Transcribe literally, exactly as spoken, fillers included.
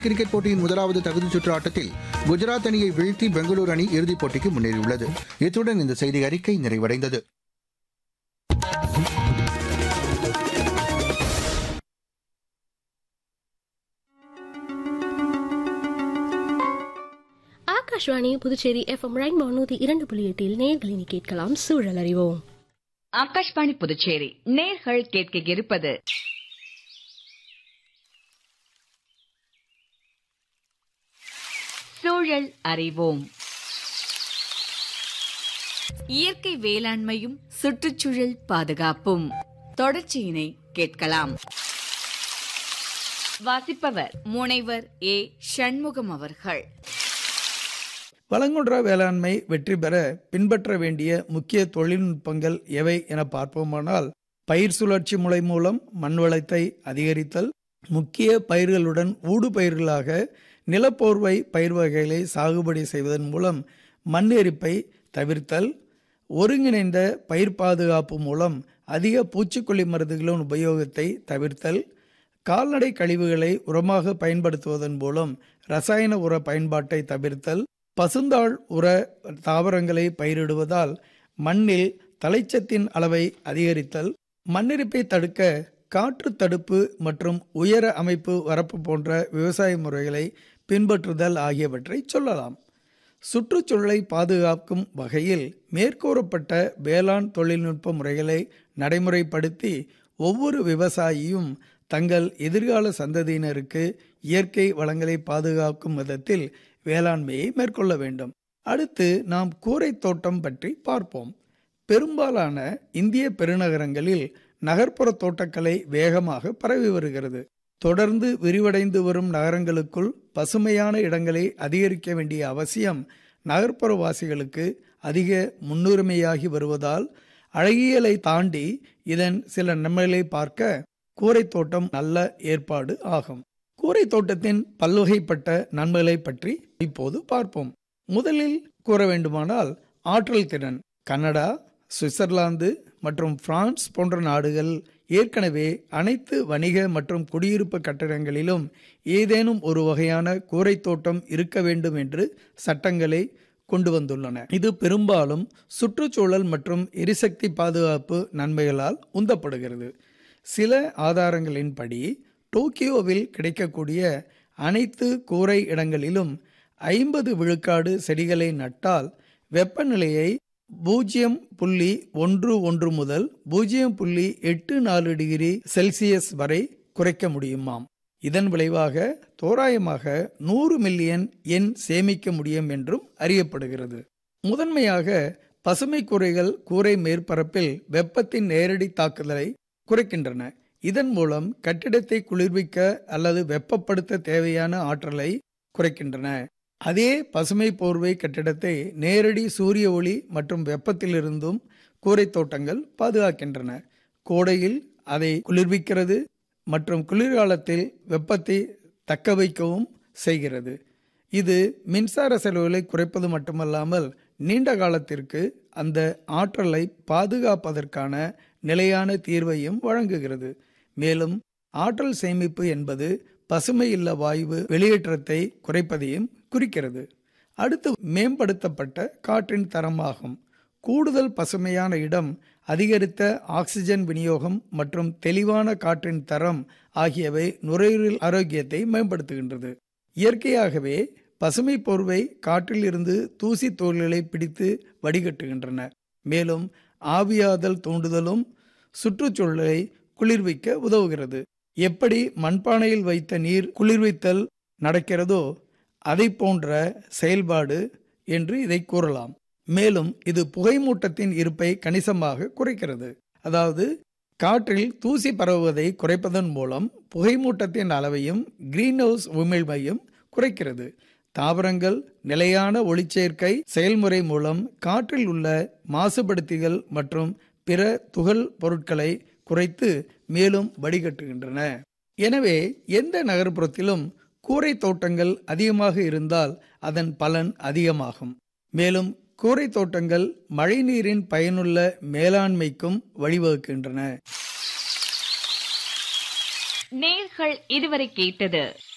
Cricket போட்டியின் முதலாவது தகுதிச் சுற்று ஆட்டத்தில் குஜராத் அணியை வீழ்த்தி பெங்களூரு அணி இறுதிப் போட்டிக்கு முன்னேறியுள்ளது. இத்துடன் இந்த செய்தி அறிக்கை நிறைவடைந்தது. ஆகாஷ்வாணி புதுச்சேரி எஃப்எம் ரெயின்போ நூத்தி இரண்டு புள்ளி எட்டில் நேர்களினி கேட்கலாம் சூழல் அறிவோம். ஆகாஷ்வாணி புதுச்சேரி நேர்கள் கேட்க இருப்பது சூழல் அறிவோம். இயற்கை வேளாண்மையும் சுற்றுச்சூழல் பாதுகாப்பும் தொடர்ச்சியினை கேட்கலாம். வாசிப்பவர் முனைவர் ஏ சண்முகம் அவர்கள். வளங்குன்றா வேளாண்மை வெற்றி பெற பின்பற்ற வேண்டிய முக்கிய தொழில்நுட்பங்கள் எவை என பார்ப்போமானால், பயிர் சுழற்சி முறை மூலம் மண் வளத்தை அதிகரித்தல், முக்கிய பயிர்களுடன் ஊடு பயிர்களாக நிலப்போர்வை பயிர் வகைகளை சாகுபடி செய்வதன் மூலம் மண் எரிப்பை தவிர்த்தல், ஒருங்கிணைந்த பயிர் பாதுகாப்பு மூலம் அதிக பூச்சிக்கொல்லி மருந்துகளின் உபயோகத்தை தவிர்த்தல், கால்நடை கழிவுகளை உரமாக பயன்படுத்துவதன் மூலம் ரசாயன உர பயன்பாட்டை தவிர்த்தல், பசுந்தாள் உர தாவரங்களை பயிரிடுவதால் மண்ணில் தலைச்சத்தின் அளவை அதிகரித்தல், மண்ணெரிப்பை தடுக்க காற்று தடுப்பு மற்றும் உயர அமைப்பு வரப்பு போன்ற விவசாய முறைகளை பின்பற்றுதல் ஆகியவற்றை சொல்லலாம். சுற்றுச்சூழலை பாதுகாக்கும் வகையில் மேற்கூறப்பட்ட வேளாண் தொழில்நுட்ப முறைகளை நடைமுறைப்படுத்தி ஒவ்வொரு விவசாயியும் தங்கள் எதிர்கால சந்ததியினருக்கு இயற்கை வளங்களை பாதுகாக்கும் விதத்தில் வேளாண்மையை மேற்கொள்ள வேண்டும். அடுத்து நாம் கூரை தோட்டம் பற்றி பார்ப்போம். பெரும்பாலான இந்திய பெருநகரங்களில் நகர்ப்புற தோட்டக்கலை வேகமாக பரவி வருகிறது. தொடர்ந்து விரிவடைந்து வரும் நகரங்களுக்குள் பசுமையான இடங்களை அதிகரிக்க வேண்டிய அவசியம் நகர்ப்புற வாசிகளுக்கு அதிக முன்னுரிமையாகி வருவதால் அழகியலை தாண்டி இதன் சில நன்மைகளை பார்க்க கூரை தோட்டம் நல்ல ஏற்பாடு ஆகும். கூரை தோட்டத்தின் பல்வகைப்பட்ட நன்மைகளை பற்றி இப்போது பார்ப்போம். முதலில் கூற வேண்டுமானால் ஆற்றல் திறன். கனடா, சுவிட்சர்லாந்து மற்றும் பிரான்ஸ் போன்ற நாடுகள் ஏற்கனவே அனைத்து வணிக மற்றும் குடியிருப்பு கட்டடங்களிலும் ஏதேனும் ஒரு வகையான கூரை தோட்டம் இருக்க வேண்டும் என்று சட்டங்களை கொண்டு வந்துள்ளன. இது பெரும்பாலும் சுற்றுச்சூழல் மற்றும் எரிசக்தி பாதுகாப்பு நன்மைகளால் உந்தப்படுகிறது. சில ஆதாரங்களின்படி டோக்கியோவில் கிடைக்கக்கூடிய அனைத்து கூரை இடங்களிலும் ஐம்பது விழுக்காடு செடிகளை நட்டால் வெப்பநிலையை பூஜ்ஜியம் புள்ளி ஒன்று ஒன்று முதல் பூஜ்ஜியம் புள்ளி எட்டு நாலு டிகிரி செல்சியஸ் வரை குறைக்க முடியுமாம். இதன் விளைவாக தோராயமாக நூறு மில்லியன் எண் சேமிக்க முடியும் என்றும் அறியப்படுகிறது. முதன்மையாக பசுமை கூரைகள் கூரை மேற்பரப்பில் வெப்பத்தின் நேரடி தாக்குதலை குறைக்கின்றன. இதன் மூலம் கட்டிடத்தை குளிர்விக்க அல்லது வெப்பப்படுத்த தேவையான ஆற்றலை குறைக்கின்றன. அதே பசுமை போர்வை கட்டிடத்தை நேரடி சூரிய ஒளி மற்றும் வெப்பத்திலிருந்தும் கூரை தோட்டங்கள் பாதுகாக்கின்றன. கோடையில் அதை குளிர்விக்கிறது மற்றும் குளிர்காலத்தில் வெப்பத்தை தக்க வைக்கவும் செய்கிறது. இது மின்சார செலவுகளை குறைப்பது மட்டுமல்லாமல் நீண்ட காலத்திற்கு அந்த ஆற்றலை பாதுகாப்பதற்கான நிலையான தீர்வையும் வழங்குகிறது. மேலும் ஆற்றல் சேமிப்பு என்பது பசுமை இல்ல வாயு வெளியேற்றத்தை குறைப்பதையும் குறிக்கிறது. அடுத்து மேம்படுத்தப்பட்ட காற்றின் தரமாகும். கூடுதல் பசுமையான இடம் அதிகரித்த ஆக்சிஜன் விநியோகம் மற்றும் தெளிவான காற்றின் தரம் ஆகியவை நுரையீரல் ஆரோக்கியத்தை மேம்படுத்துகின்றது. இயற்கையாகவே பசுமை போர்வை காற்றில் இருந்து தூசி தோல்களை பிடித்து வடிகட்டுகின்றன. மேலும் ஆவியாதல் தூண்டுதலும் சுற்றுச்சூழலை குளிர்விக்க உதவுகிறது. எப்படி மண்பானையில் வைத்த நீர் குளிர்வித்தல் நடக்கிறதோ அதை போன்ற செயல்பாடு என்று இதை கூறலாம். மேலும் இது புகைமூட்டத்தின் இருப்பை கணிசமாக குறைக்கிறது. அதாவது காற்றில் தூசி பரவுவதை குறைப்பதன் மூலம் புகைமூட்டத்தின் அளவையும் கிரீன் ஹவுஸ் உமிழ்வையும் குறைக்கிறது. தாவரங்கள் நிலையான ஒளிச்சேர்க்கை செயல்முறை மூலம் காற்றில் உள்ள மாசுபடுத்திகள் மற்றும் பிற துகள் பொருட்களை குறைத்து மேலும் வடிகட்டுகின்றன. எனவே எந்த நகர்ப்புறத்திலும் கூரை தோட்டங்கள் அதிகமாக இருந்தால் அதன் பலன் அதிகமாகும். மேலும் கூரை தோட்டங்கள் மழைநீரின் பயனுள்ள மேலாண்மைக்கும் வழிவகுக்கின்றன. நேர்கள் இதுவரை கேட்டது